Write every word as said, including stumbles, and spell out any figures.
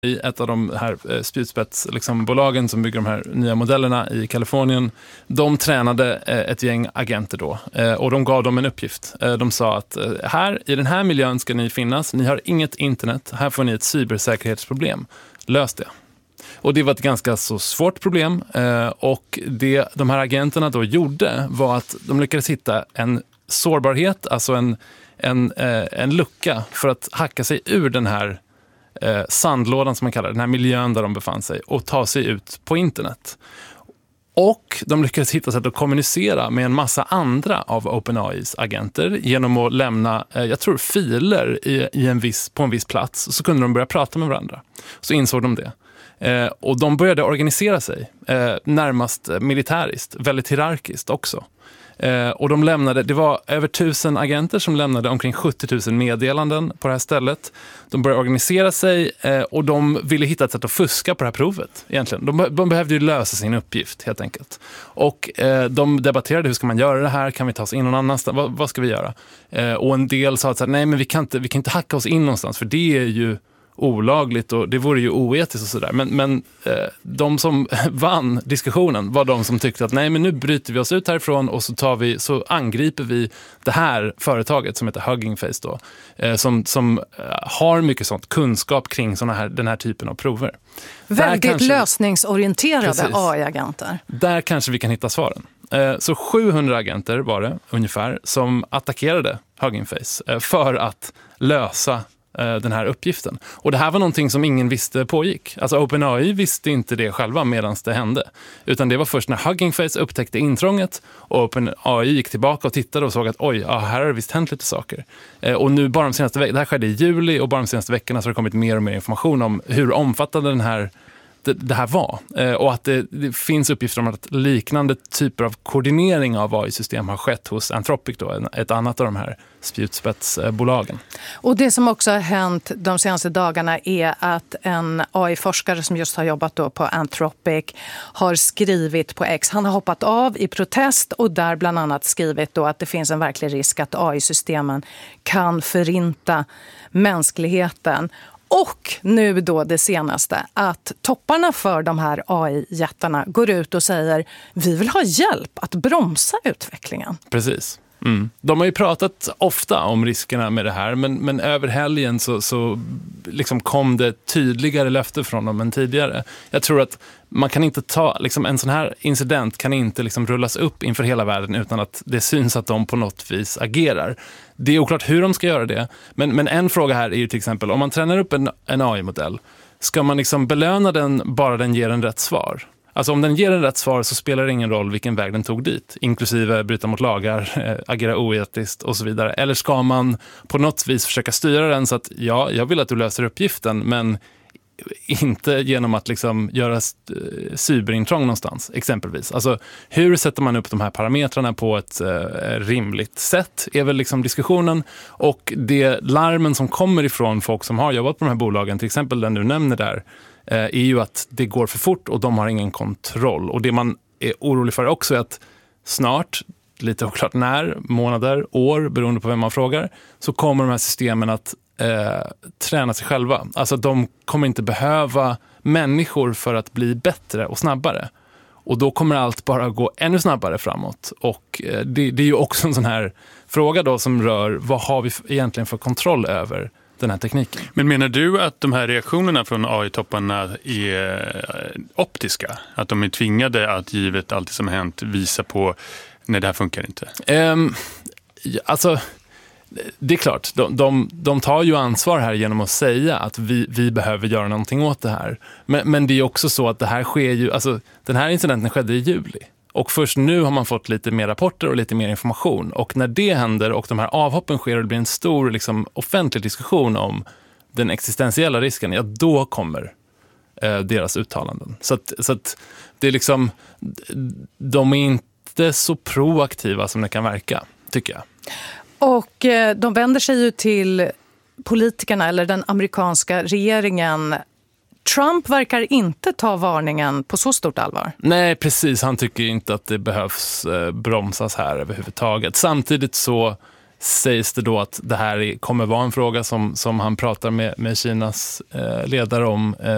i ett av de här eh, spjutspetsbolagen liksom, bolagen som bygger de här nya modellerna i Kalifornien, de tränade eh, ett gäng agenter då eh, och de gav dem en uppgift. Eh, de sa att eh, här i den här miljön ska ni finnas, ni har inget internet, här får ni ett cybersäkerhetsproblem. Lös det. Och det var ett ganska så svårt problem eh, och det de här agenterna då gjorde var att de lyckades hitta en sårbarhet, alltså en, en, eh, en lucka för att hacka sig ur den här eh, sandlådan som man kallar det, den här miljön där de befann sig och ta sig ut på internet. Och de lyckades hitta sätt att kommunicera med en massa andra av OpenAIs agenter genom att lämna, eh, jag tror, filer i, i en viss, på en viss plats. Så kunde de börja prata med varandra. Så insåg de det. Eh, och de började organisera sig eh, närmast militäriskt, väldigt hierarkiskt också. Eh, och de lämnade, det var över tusen agenter som lämnade omkring sjuttio tusen meddelanden på det här stället. De började organisera sig eh, och de ville hitta ett sätt att fuska på det här provet egentligen. De, de behövde ju lösa sin uppgift helt enkelt. Och eh, de debatterade, hur ska man göra det här? Kan vi ta oss in någon annanstans? Vad, vad ska vi göra? Eh, och en del sa att så här, nej men vi kan, inte, vi kan inte hacka oss in någonstans för det är ju olagligt och det vore ju oetiskt och sådär. Men, men eh, de som vann diskussionen var de som tyckte att nej men nu bryter vi oss ut härifrån och så, tar vi, så angriper vi det här företaget som heter Hugging Face då, eh, som, som eh, har mycket sånt kunskap kring såna här, den här typen av prover. Väldigt kanske, lösningsorienterade precis, A I-agenter. Där kanske vi kan hitta svaren. Eh, så sjuhundra agenter var det ungefär som attackerade Hugging Face eh, för att lösa den här uppgiften. Och det här var någonting som ingen visste pågick. Alltså OpenAI visste inte det själva medan det hände. Utan det var först när Hugging Face upptäckte intrånget och OpenAI gick tillbaka och tittade och såg att oj, ja, här har det visst hänt lite saker. Eh, och nu bara de senaste veckorna, det här skedde i juli och bara de senaste veckorna så har det kommit mer och mer information om hur omfattande den här Det, det här var. Eh, och att det, det finns uppgifter om att liknande typer av koordinering av A I-system har skett hos Anthropic, då, ett annat av de här spjutspetsbolagen. Och det som också har hänt de senaste dagarna är att en A I-forskare som just har jobbat då på Anthropic har skrivit på X. Han har hoppat av i protest och där bland annat skrivit då att det finns en verklig risk att A I-systemen kan förinta mänskligheten. Och nu då det senaste, att topparna för de här A I-jättarna går ut och säger vi vill ha hjälp att bromsa utvecklingen. Precis. Mm. De har ju pratat ofta om riskerna med det här, men, men över helgen så, så liksom kom det tydligare löfte från dem än tidigare. Jag tror att man kan inte ta, liksom en sån här incident kan inte liksom rullas upp inför hela världen utan att det syns att de på något vis agerar. Det är oklart hur de ska göra det, men, men en fråga här är ju till exempel, om man tränar upp en, en A I-modell, ska man liksom belöna den bara den ger en rätt svar? Alltså om den ger en rätt svar så spelar det ingen roll vilken väg den tog dit, inklusive bryta mot lagar, äh, agera oetiskt och så vidare. Eller ska man på något vis försöka styra den så att ja, jag vill att du löser uppgiften, men inte genom att liksom göra uh, cyberintrång någonstans, exempelvis. Alltså hur sätter man upp de här parametrarna på ett uh, rimligt sätt är väl liksom diskussionen, och det larmen som kommer ifrån folk som har jobbat på de här bolagen, till exempel den du nämner där, är ju att det går för fort och de har ingen kontroll. Och det man är orolig för också är att snart, lite oklart när, månader, år, beroende på vem man frågar, så kommer de här systemen att eh, träna sig själva. Alltså de kommer inte behöva människor för att bli bättre och snabbare. Och då kommer allt bara gå ännu snabbare framåt. Och eh, det, det är ju också en sån här fråga då som rör vad har vi egentligen för kontroll över den här tekniken. Men menar du att de här reaktionerna från A I-topparna är optiska? Att de är tvingade att, givet allt som har hänt, visa på när det här funkar inte? Um, alltså, det är klart. De, de, de tar ju ansvar här genom att säga att vi, vi behöver göra någonting åt det här. Men, men det är också så att det här sker ju... Alltså, den här incidenten skedde i juli. Och först nu har man fått lite mer rapporter och lite mer information. Och när det händer och de här avhoppen sker och det blir en stor liksom, offentlig diskussion om den existentiella risken, ja då kommer eh, deras uttalanden. Så att, så att det är liksom, de är inte så proaktiva som det kan verka, tycker jag. Och eh, de vänder sig ju till politikerna eller den amerikanska regeringen. Trump verkar inte ta varningen på så stort allvar. Nej, precis. Han tycker inte att det behövs eh, bromsas här överhuvudtaget. Samtidigt så sägs det då att det här kommer vara en fråga som, som han pratar med, med Kinas eh, ledare om eh,